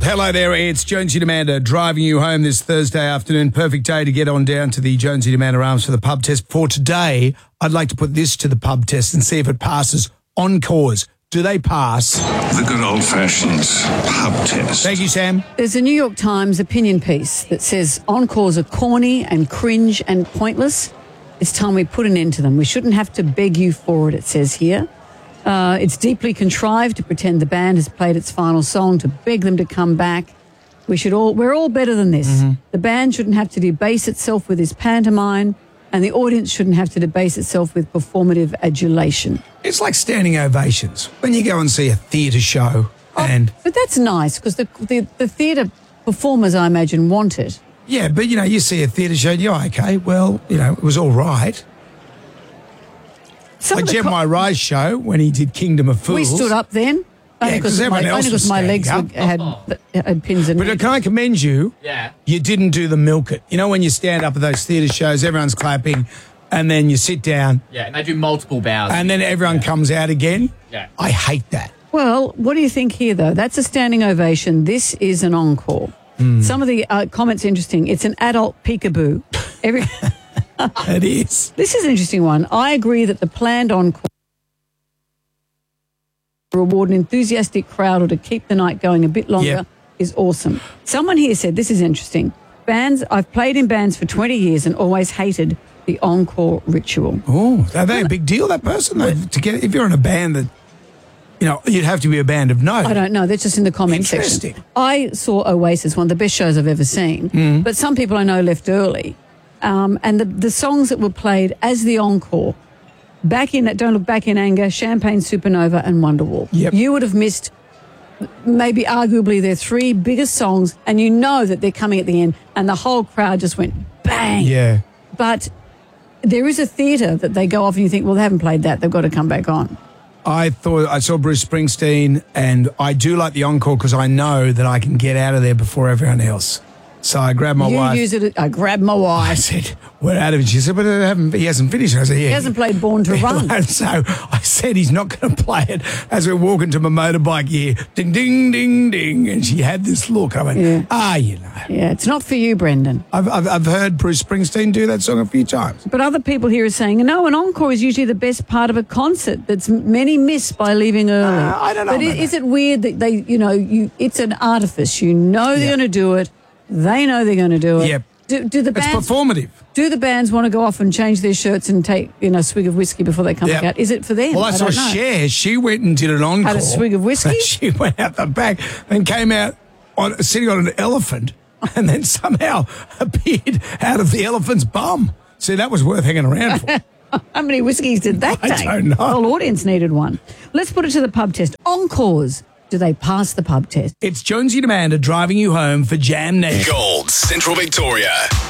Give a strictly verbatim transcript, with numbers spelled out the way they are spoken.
Hello there, it's Jonesy and Amanda driving you home this Thursday afternoon. Perfect day to get on down to the Jonesy and Amanda Arms for the pub test. For today, I'd like to put this to the pub test and see if it passes. Encores, do they pass? The good old-fashioned pub test. Thank you, Sam. There's a New York Times opinion piece that says encores are corny and cringe and pointless. It's time we put an end to them. We shouldn't have to beg you for it, it says here. Uh, it's deeply contrived to pretend the band has played its final song, to beg them to come back. We should all, we're all better than this. Mm-hmm. The band shouldn't have to debase itself with this pantomime, and the audience shouldn't have to debase itself with performative adulation. It's like standing ovations when you go and see a theatre show. Oh, and But that's nice, because the, the, the theatre performers, I imagine, want it. Yeah, but, you know, you see a theatre show and you're okay, well, you know, it was all right. Some like co- Jeremiah Rise show when he did Kingdom of Fools. We stood up then. Yeah, because everyone my, else only was because my legs standing were, had, had pins in But them. can I commend you? Yeah. You didn't do the milk it. You know when you stand up at those theatre shows, everyone's clapping, and then you sit down. Yeah, and they do multiple bows. And then everyone yeah. comes out again. Yeah. I hate that. Well, what do you think here, though? That's a standing ovation. This is an encore. Mm. Some of the uh, comments interesting. It's an adult peekaboo. Every It is. This is an interesting one. I agree that the planned encore to reward an enthusiastic crowd or to keep the night going a bit longer Yep. is awesome. Someone here said, this is interesting. Bands, I've played in bands for twenty years and always hated the encore ritual. Oh, are they a big deal, that person? Though, to get, if you're in a band that, you know, you'd have to be a band of note. I don't know. That's just in the comment Interesting. section. I saw Oasis, one of the best shows I've ever seen. Mm. But some people I know left early. Um, and the, the songs that were played as the encore, Back in Don't Look Back in Anger, Champagne Supernova and Wonderwall. Yep. You would have missed maybe arguably their three biggest songs, and you know that they're coming at the end, and the whole crowd just went bang. Yeah. But there is a theatre that they go off and you think, well, they haven't played that. They've got to come back on. I thought I saw Bruce Springsteen, and I do like the encore because I know that I can get out of there before everyone else. So I grabbed my you wife. use it. I grabbed my I wife. said, we're out of it. She said, but I haven't, he hasn't finished. I said, yeah. He hasn't played Born to Run. And so I said he's not going to play it as we're walking to my motorbike here. Ding, ding, ding, ding. And she had this look. I went, Yeah. ah, you know. Yeah, it's not for you, Brendan. I've, I've, I've heard Bruce Springsteen do that song a few times. But other people here are saying, no, an encore is usually the best part of a concert that's many miss by leaving early. Uh, I don't know But about is that. it weird that they, you know, you it's an artifice. You know they're Yeah. going to do it. They know they're going to do it. Yep. Do, do the It's bands performative. do the bands want to go off and change their shirts and take, you know, a swig of whiskey before they come Yep. back out? Is it for them? Well, I, saw don't know. Cher. She went and did an encore. Had a swig of whiskey? She went out the back and came out on sitting on an elephant and then somehow appeared out of the elephant's bum. See, that was worth hanging around for. How many whiskeys did that I take? don't know. The whole audience needed one. Let's put it to the pub test. Encores. Do they pass the pub test? It's Jonesy and Amanda driving you home for Jam Nation. Gold, Central Victoria.